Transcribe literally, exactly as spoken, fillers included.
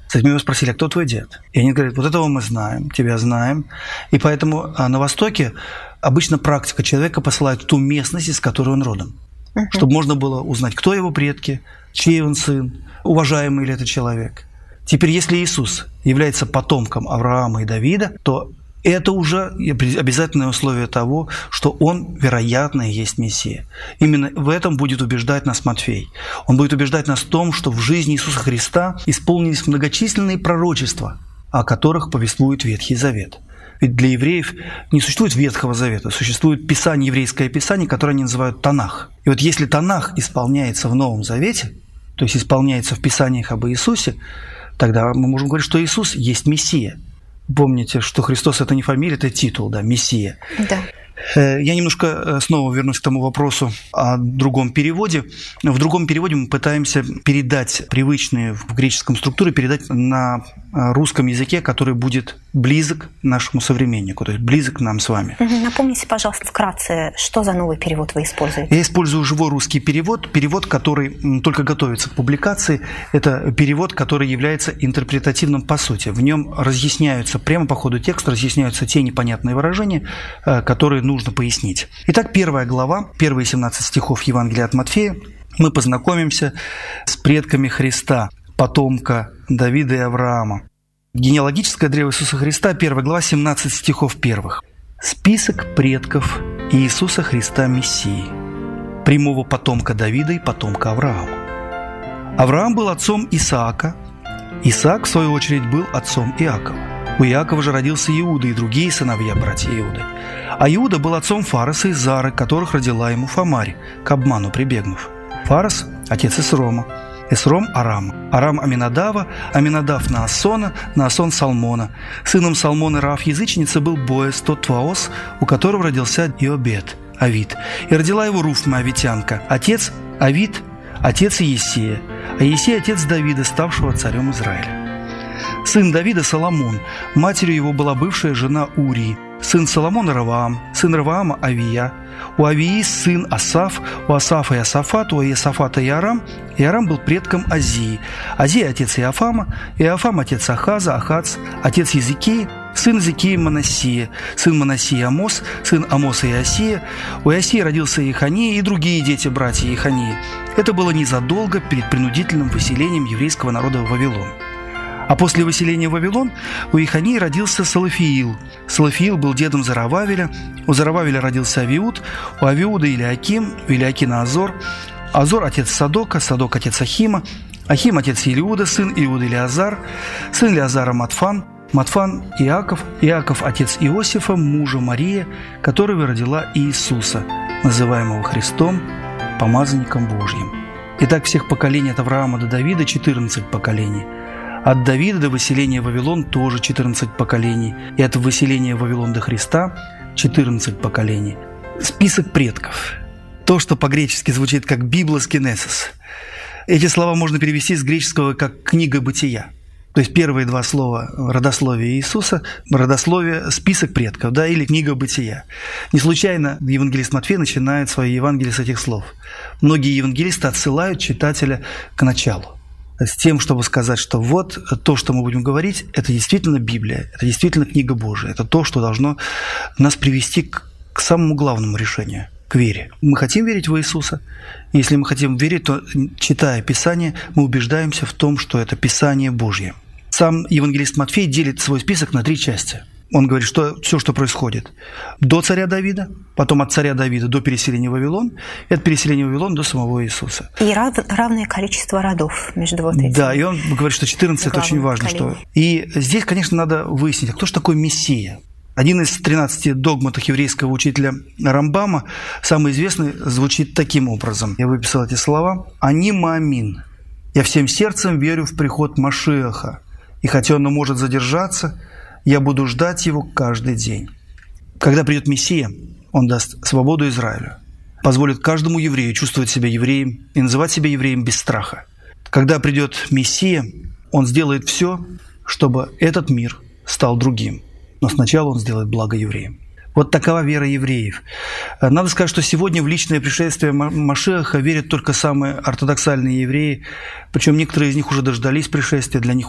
Затем его спросили: а кто твой дед? И они говорят: вот этого мы знаем, тебя знаем. И поэтому на Востоке обычно практика человека посылает в ту местность, из которой он родом. Uh-huh. Чтобы можно было узнать, кто его предки, чей он сын, уважаемый ли это человек. Теперь, если Иисус является потомком Авраама и Давида, то это уже обязательное условие того, что он, вероятно, и есть Мессия. Именно в этом будет убеждать нас Матфей. Он будет убеждать нас в том, что в жизни Иисуса Христа исполнились многочисленные пророчества, о которых повествует Ветхий Завет. Ведь для евреев не существует Ветхого Завета, существует Писание, еврейское Писание, которое они называют Танах. И вот если Танах исполняется в Новом Завете, то есть исполняется в Писаниях об Иисусе, тогда мы можем говорить, что Иисус есть Мессия. Помните, что Христос – это не фамилия, это титул, да, Мессия. Да. Я немножко снова вернусь к тому вопросу о другом переводе. В другом переводе мы пытаемся передать привычные в греческом структуре, передать на русском языке, который будет близок нашему современнику, то есть близок нам с вами. Напомните, пожалуйста, вкратце, что за новый перевод вы используете? Я использую живой русский перевод, перевод, который только готовится к публикации. Это перевод, который является интерпретативным по сути. В нем разъясняются, прямо по ходу текста, разъясняются те непонятные выражения, которые нужно пояснить. Итак, первая глава, первые семнадцать стихов Евангелия от Матфея, мы познакомимся с предками Христа, потомка Давида и Авраама. Генеалогическое древо Иисуса Христа, первая глава, семнадцать стихов первых. Список предков Иисуса Христа Мессии, прямого потомка Давида и потомка Авраама. Авраам был отцом Исаака, Исаак, в свою очередь, был отцом Иакова. У Иакова же родился Иуда и другие сыновья братья Иуды. А Иуда был отцом Фареса и Зары, которых родила ему Фамарь, к обману прибегнув. Фарес – отец Эсрома, Эсром – Арама, Арам – Аминадава, Аминадав – Наасона, Наасон – Салмона. Сыном Салмона Раав язычницы был Боэз, тот Тваос, у которого родился Иобед, Авид. И родила его Руфма, авитянка. Отец – Авид, отец Иессея, а Иессей – отец Давида, ставшего царем Израиля. Сын Давида – Соломон, матерью его была бывшая жена Урии. Сын Соломона – Раваам, сын Раваама – Авия. У Авии сын Асаф, у Асафа – Иосафат, у Иосафата – Иорам. Иорам был предком Азии. Азия – отец Иофама, Иофам – отец Ахаза, Ахац – отец Езекии, сын Езекии – Манассия, сын Манассии – Амос, сын Амоса – Иосия. У Иосии родился Иехания и другие дети братья Иехании. Это было незадолго перед принудительным выселением еврейского народа в Вавилон. А после выселения в Вавилон у Иехании родился Салафиил. Салафиил был дедом Зарававеля. У Зарававеля родился Авиуд, у Авиуда Илиаким, у Илиакина Азор. Азор – отец Садока, Садок – отец Ахима, Ахим – отец Илиуда, сын Иуда Илиазар, сын Илиазара Матфан, Матфан – Иаков, Иаков – отец Иосифа, мужа Марии, которого родила Иисуса, называемого Христом, помазанником Божьим. Итак, всех поколений от Авраама до Давида – четырнадцать поколений. От Давида до выселения в Вавилон тоже четырнадцать поколений. И от выселения в Вавилон до Христа четырнадцать поколений. Список предков. То, что по-гречески звучит как «библос генесис». Эти слова можно перевести с греческого как «книга бытия». То есть первые два слова родословие Иисуса, родословие, список предков, да, или книга бытия. Не случайно евангелист Матфей начинает свое Евангелие с этих слов. Многие евангелисты отсылают читателя к началу, с тем, чтобы сказать, что вот то, что мы будем говорить, это действительно Библия, это действительно книга Божия, это то, что должно нас привести к, к самому главному решению, к вере. Мы хотим верить в Иисуса. Если мы хотим верить, то, читая Писание, мы убеждаемся в том, что это Писание Божье. Сам евангелист Матфей делит свой список на три части. Он говорит, что все, что происходит до царя Давида, потом от царя Давида до переселения в Вавилон, и от переселения в Вавилон до самого Иисуса. И рав, равное количество родов между вот этими. Да, и он говорит, что четырнадцать – это очень важно. Что... И здесь, конечно, надо выяснить, а кто же такой Мессия? Один из тринадцати догматов еврейского учителя Рамбама, самый известный, звучит таким образом. Я выписал эти слова. «Они маамин. Я всем сердцем верю в приход Машиаха, и хотя он может задержаться, я буду ждать его каждый день». Когда придет Мессия, он даст свободу Израилю, позволит каждому еврею чувствовать себя евреем и называть себя евреем без страха. Когда придет Мессия, он сделает все, чтобы этот мир стал другим. Но сначала он сделает благо евреям. Вот такова вера евреев. Надо сказать, что сегодня в личное пришествие Машиаха верят только самые ортодоксальные евреи, причем некоторые из них уже дождались пришествия, для них